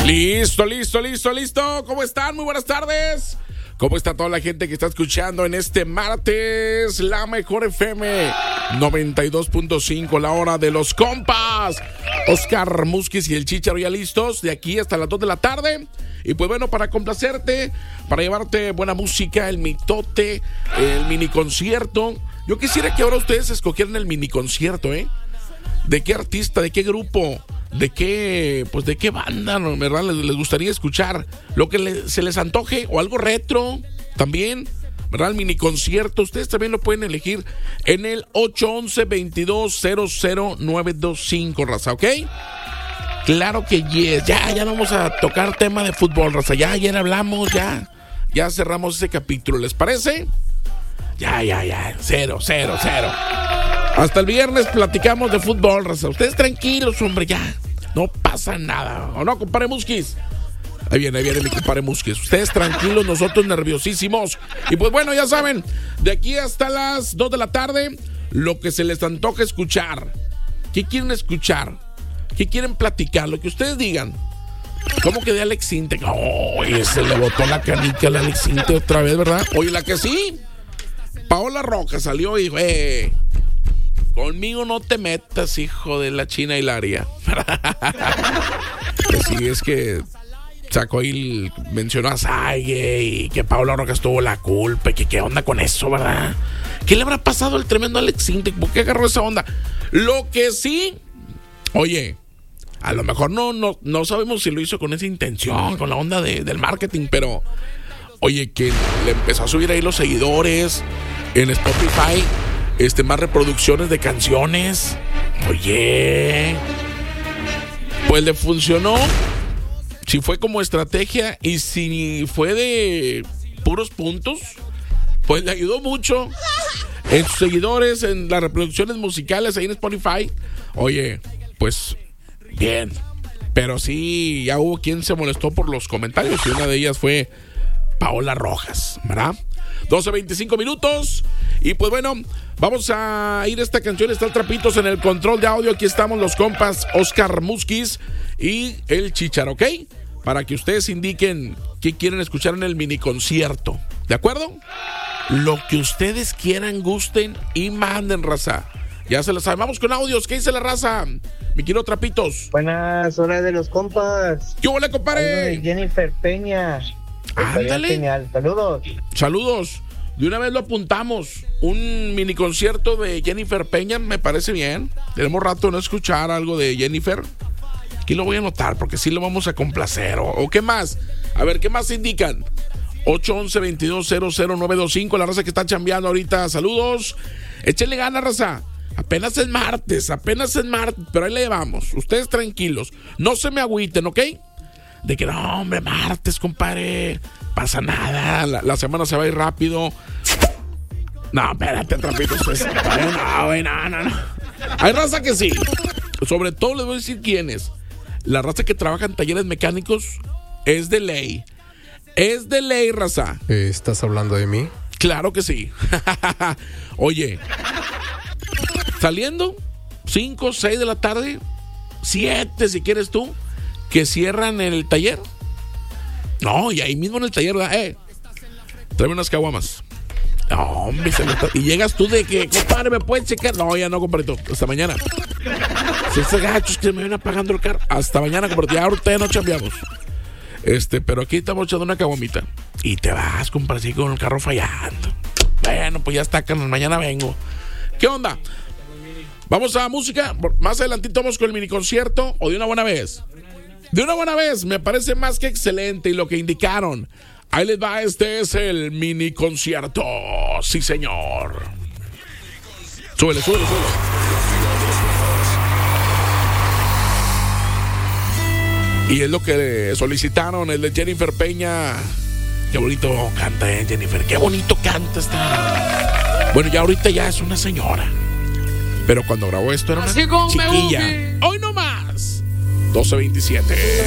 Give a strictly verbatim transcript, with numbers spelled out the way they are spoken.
Listo, listo, listo, listo. ¿Cómo están? Muy buenas tardes. ¿Cómo está toda la gente que está escuchando en este martes? La Mejor F M noventa y dos punto cinco, la hora de los compas. Oscar Musquiz y el Chicharo ya listos de aquí hasta las dos de la tarde. Y pues bueno, para complacerte, para llevarte buena música, el mitote, el mini concierto. Yo quisiera que ahora ustedes escogieran el mini concierto, ¿eh? ¿De qué artista, de qué grupo, de qué, pues de qué banda, ¿no? ¿Verdad? Les, les gustaría escuchar lo que le, se les antoje o algo retro también, ¿verdad? El mini concierto, ustedes también lo pueden elegir en el ocho once, veintidós, cero cero nueve dos cinco, raza, ¿ok? Claro que yes, ya, ya vamos a tocar tema de fútbol, raza, ya ayer hablamos, ya, ya cerramos ese capítulo, ¿les parece? Ya, ya, ya, cero, cero, cero. Hasta el viernes platicamos de fútbol, raza. Ustedes tranquilos, hombre, ya. No pasa nada. ¿O no, compadre Musquiz? Ahí viene, ahí viene mi compadre Musquiz. Ustedes tranquilos, nosotros nerviosísimos. Y pues bueno, ya saben, de aquí hasta las dos de la tarde, lo que se les antoja escuchar. ¿Qué quieren escuchar? ¿Qué quieren platicar? Lo que ustedes digan. ¿Cómo que de Alex Intec? Oh, se le botó la canica al Alex Intec otra vez, ¿verdad? Oye, la que sí. Paola Roca salió y dijo, eh... conmigo no te metas, hijo de la China Hilaria. Pues sí, es que sacó y mencionó a Sague y que Paola Roca tuvo la culpa y que qué onda con eso, ¿verdad? ¿Qué le habrá pasado al tremendo Alex Intec? ¿Por qué agarró esa onda? Lo que sí, oye, a lo mejor no, no, no sabemos si lo hizo con esa intención, con la onda de, del marketing, pero oye, que le empezó a subir ahí los seguidores en Spotify. Este, más reproducciones de canciones. Oye, pues le funcionó. Si fue como estrategia y si fue de puros puntos, pues le ayudó mucho en sus seguidores, en las reproducciones musicales ahí en Spotify. Oye, pues bien. Pero sí, ya hubo quien se molestó por los comentarios y una de ellas fue Paola Rojas, ¿verdad? doce veinticinco minutos. Y pues bueno, vamos a ir a esta canción. Está el Trapitos en el control de audio. Aquí estamos los compas Oscar Musquiz y el Chicharo, ¿ok? Para que ustedes indiquen qué quieren escuchar en el mini concierto. ¿De acuerdo? Lo que ustedes quieran, gusten y manden, raza. Ya se las saben. Vamos con audios. ¿Qué dice la raza? Mi quiero Trapitos. Buenas horas de los compas. ¿Qué huele, compadre? Jennifer Peña. Ándale. Genial. Saludos. Saludos. De una vez lo apuntamos. Un mini concierto de Jennifer Peña me parece bien. Tenemos rato de no escuchar algo de Jennifer. Aquí lo voy a anotar porque sí lo vamos a complacer. ¿O, o qué más? A ver, ¿qué más indican? ocho once, veintidós, cero cero nueve dos cinco. La raza que está chambeando ahorita. Saludos. Échenle ganas, raza. Apenas es martes. Apenas es martes. Pero ahí le llevamos. Ustedes tranquilos. No se me agüiten, ¿ok? De que no, hombre, martes, compadre. Pasa nada, la, la semana se va a ir rápido. No, espérate, Trapitos. Pues. No, güey, no, no, no. Hay raza que sí. Sobre todo les voy a decir quién es. La raza que trabaja en talleres mecánicos es de ley. Es de ley, raza. ¿Estás hablando de mí? Claro que sí. Oye, saliendo cinco, seis de la tarde, siete si quieres tú, que cierran el taller. No, y ahí mismo en el taller, eh, tráeme unas caguamas. No, hombre, se me está... Y llegas tú de que, compadre, ¿me puedes checar? No, ya no, compadre, hasta mañana. Si estos gachos que me ven apagando el carro, hasta mañana, compadre, ya ahorita ya no chambeamos. Este, pero aquí estamos echando una caguamita. Y te vas, compadre, así con el carro fallando. Bueno, pues ya está, mañana vengo. ¿Qué onda? Vamos a música. Más adelantito vamos con el mini concierto. O de una buena vez. De una buena vez, me parece más que excelente. Y lo que indicaron. Ahí les va, este es el mini concierto. Sí, señor. Súbele, súbele, súbele. Y es lo que solicitaron, el de Jennifer Peña. Qué bonito canta, eh, Jennifer. Qué bonito canta esta. Bueno, ya ahorita ya es una señora. Pero cuando grabó esto era una chiquilla. Hoy no más. doce veintisiete.